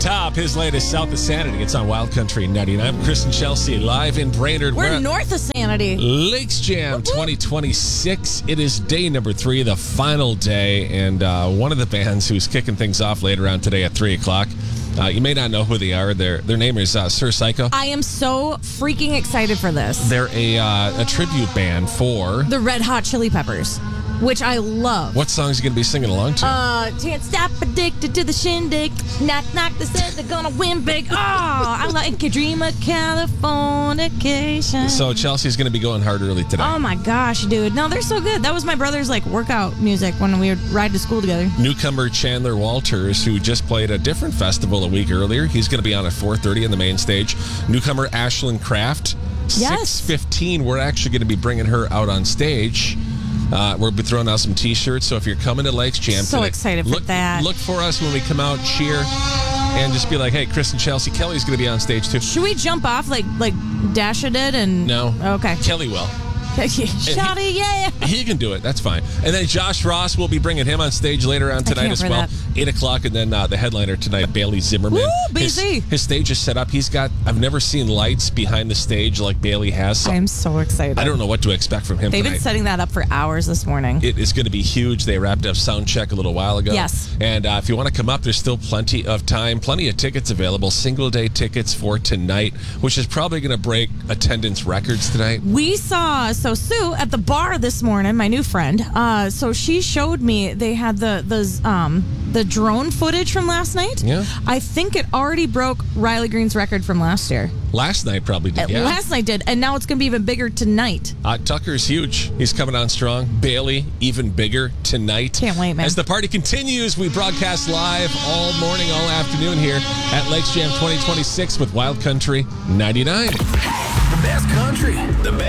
Top, his latest, South of Sanity. It's on Wild Country 99. I'm Chris and Chelsea, live in Brainerd. We're north of Sanity. Lakes Jam 2026. It is day number 3, the final day. And one of the bands who's kicking things off later on today at 3 o'clock. You may not know who they are. Their name is Sir Psycho. I am so freaking excited for this. They're a tribute band for the Red Hot Chili Peppers, which I love. What songs are you going to be singing along to? Can't stop addicted to the shindig. Knock, knock, they said they're going to win big. Oh, I like a dream of Californication. So Chelsea's going to be going hard early today. Oh my gosh, dude. No, they're so good. That was my brother's workout music when we would ride to school together. Newcomer Chandler Walters, who just played a different festival a week earlier. He's going to be on at 4:30 in the main stage. Newcomer Ashlyn Kraft, yes. 6:15. We're actually going to be bringing her out on stage. We'll be throwing out some T-shirts, so if you're coming to Lakes Jam so today, excited for that. Look for us when we come out, cheer, and just be like, hey, Chris and Chelsea, Kelly's going to be on stage too. Should we jump off like Dasha did? And No. Okay. Kelly will. Shawty, yeah. He can do it. That's fine. And then Josh Ross, will be bringing him on stage later on tonight as well. 8 o'clock, and then the headliner tonight, Bailey Zimmerman. Woo, BZ. His stage is set up. I've never seen lights behind the stage like Bailey has. So I'm so excited. I don't know what to expect from him They've tonight. been setting that up for hours this morning. It is going to be huge. They wrapped up sound check a little while ago. Yes. And if you want to come up, there's still plenty of time, plenty of tickets available. Single-day tickets for tonight, which is probably going to break attendance records tonight. We saw Sue at the bar this morning, my new friend. So she showed me they had the drone footage from last night. Yeah. I think it already broke Riley Green's record from last year. Last night probably did, yeah. Last night did, and now it's going to be even bigger tonight. Tucker's huge. He's coming on strong. Bailey, even bigger tonight. Can't wait, man. As the party continues, we broadcast live all morning, all afternoon here at Lakes Jam 2026 with Wild Country 99. The best country, the best